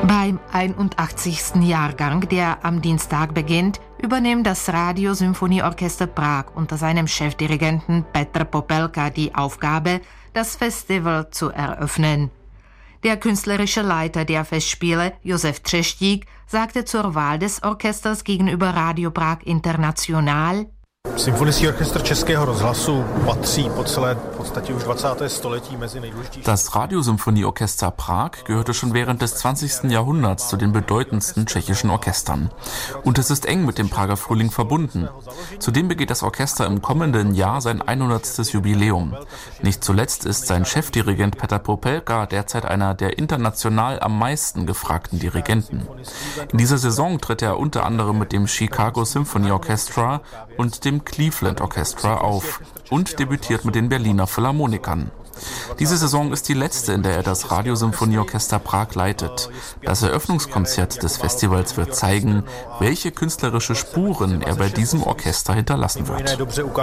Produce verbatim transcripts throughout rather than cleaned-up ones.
Beim einundachtzigsten Jahrgang, der am Dienstag beginnt, übernimmt das Radiosymphonieorchester Prag unter seinem Chefdirigenten Petr Popelka die Aufgabe, das Festival zu eröffnen. Der künstlerische Leiter der Festspiele, Josef Třeštík, sagte zur Wahl des Orchesters gegenüber Radio Prag International: Symfonický orchestr Českého rozhlasu patří po celé v podstatě už dvacátém století mezi nejdůležitější. Das Radiosymphonieorchester Prag gehörte schon während des zwanzigsten Jahrhunderts zu den bedeutendsten tschechischen Orchestern. Und es ist eng mit dem Prager Frühling verbunden. Zudem begeht das Orchester im kommenden Jahr sein hundertstes Jubiläum. Nicht zuletzt ist sein Chefdirigent Petr Popelka derzeit einer der international am meisten gefragten Dirigenten. In dieser Saison tritt er unter anderem mit dem Chicago Symphony Orchestra und dem Cleveland Orchestra auf und debütiert mit den Berliner Philharmonikern. Diese Saison ist die letzte, in der er das Radiosymphonieorchester Prag leitet. Das Eröffnungskonzert des Festivals wird zeigen, welche künstlerische Spuren er bei diesem Orchester hinterlassen wird.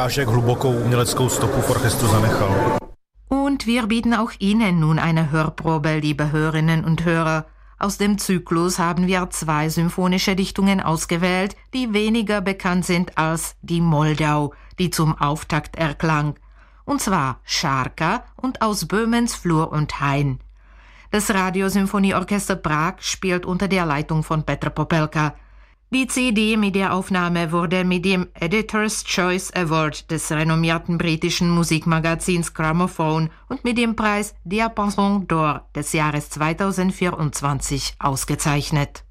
Und wir bieten auch Ihnen nun eine Hörprobe, liebe Hörerinnen und Hörer. Aus dem Zyklus haben wir zwei symphonische Dichtungen ausgewählt, die weniger bekannt sind als die Moldau, die zum Auftakt erklang. Und zwar Scharka und Aus Böhmens Flur und Hain. Das Radiosymphonieorchester Prag spielt unter der Leitung von Petr Popelka. Die C D mit der Aufnahme wurde mit dem Editor's Choice Award des renommierten britischen Musikmagazins Gramophone und mit dem Preis Diapason d'Or des Jahres zweitausendvierundzwanzig ausgezeichnet.